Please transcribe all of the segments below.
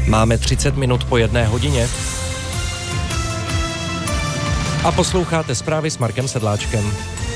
Máme 30 minut po 1:00 a posloucháte zprávy s Markem Sedláčkem.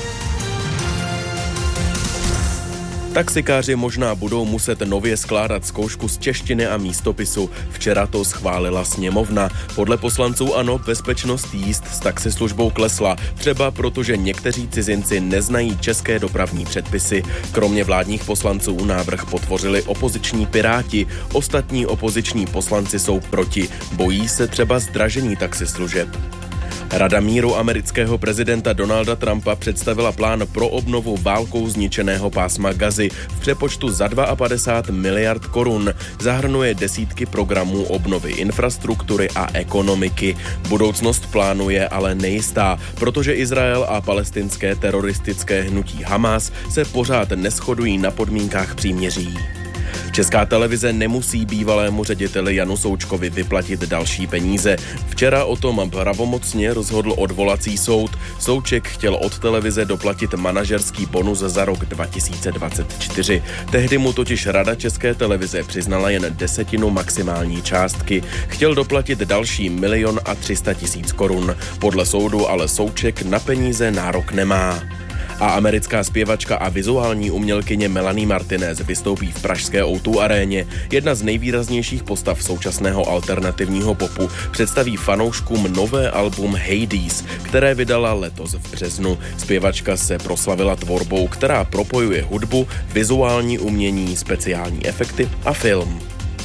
Taxikáři možná budou muset nově skládat zkoušku z češtiny a místopisu. Včera to schválila sněmovna. Podle poslanců ANO bezpečnost jízd s taxislužbou klesla, třeba protože někteří cizinci neznají české dopravní předpisy. Kromě vládních poslanců návrh podpořili opoziční Piráti. Ostatní opoziční poslanci jsou proti. Bojí se třeba zdražení taxislužeb. Rada míru amerického prezidenta Donalda Trumpa představila plán pro obnovu válkou zničeného pásma Gazy v přepočtu za 52 miliard korun. Zahrnuje desítky programů obnovy infrastruktury a ekonomiky. Budoucnost plánu je ale nejistá, protože Izrael a palestinské teroristické hnutí Hamas se pořád neshodují na podmínkách příměří. Česká televize nemusí bývalému řediteli Janu Součkovi vyplatit další peníze. Včera o tom pravomocně rozhodl odvolací soud. Souček chtěl od televize doplatit manažerský bonus za rok 2024. Tehdy mu totiž Rada České televize přiznala jen 1/10 maximální částky. Chtěl doplatit další 1 300 000 korun. Podle soudu ale Souček na peníze nárok nemá. A americká zpěvačka a vizuální umělkyně Melanie Martinez vystoupí v pražské O2 aréně. Jedna z nejvýraznějších postav současného alternativního popu představí fanouškům nové album Hades, které vydala letos v březnu. Zpěvačka se proslavila tvorbou, která propojuje hudbu, vizuální umění, speciální efekty a film.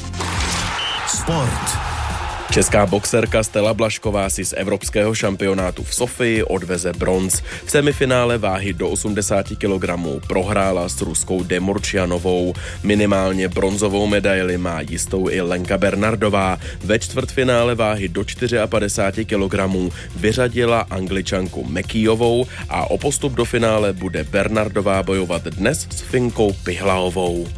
Sport. Česká boxerka Stella Blažková si z evropského šampionátu v Sofii odveze bronz. V semifinále váhy do 80 kg prohrála s ruskou Demurčianovou. Minimálně bronzovou medaili má jistou i Lenka Bernardová. Ve čtvrtfinále váhy do 54 kg vyřadila Angličanku Mekijovou a o postup do finále bude Bernardová bojovat dnes s Finkou Pihlaovou.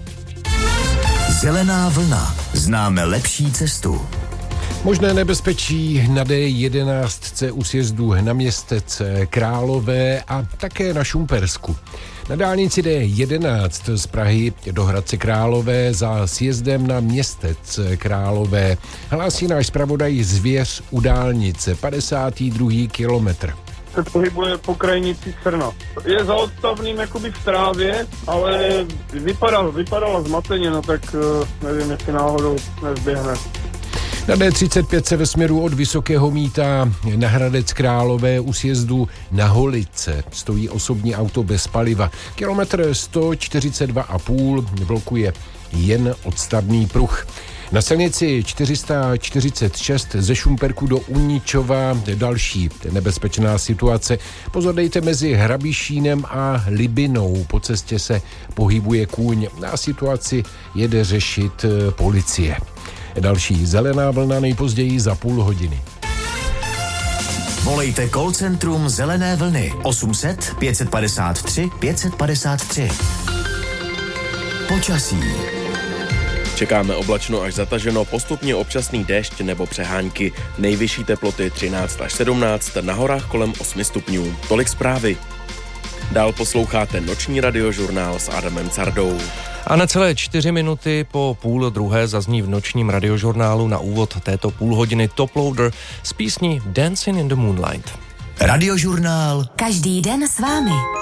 Zelená vlna. Známe lepší cestu. Možné nebezpečí na D11 u sjezdu na Městec Králové a také na Šumpersku. Na dálnici D11 z Prahy do Hradce Králové za sjezdem na Městec Králové hlásí náš zpravodaj Zvěř u dálnice, 52. kilometr. Se pohybuje po krajnici Crna. Je za odstavným jakoby v trávě, ale vypadala zmateně, no tak nevím, jestli náhodou nezběhne. Na D35 se ve směru od Vysokého Mýta na Hradec Králové u sjezdu na Holice stojí osobní auto bez paliva. Kilometr 142,5 blokuje jen odstavný pruh. Na silnici 446 ze Šumperku do Uničova další nebezpečná situace. Pozor dejte mezi Hrabišínem a Libinou. Po cestě se pohybuje kůň. Na situaci jede řešit policie. Další zelená vlna nejpozději za půl hodiny. Volejte call centrum Zelené vlny 800 553 553. Počasí. Čekáme oblačno až zataženo, postupně občasný déšť nebo přehánky. Nejvyšší teploty 13 až 17, na horách kolem 8 stupňů. Tolik zprávy. Dál posloucháte noční radiožurnál s Adamem Cardou. A necelé 4 minuty po 12:30 zazní v nočním radiožurnálu na úvod této půlhodiny Top Loader s písní Dancing in the Moonlight. Radiožurnál. Každý den s vámi.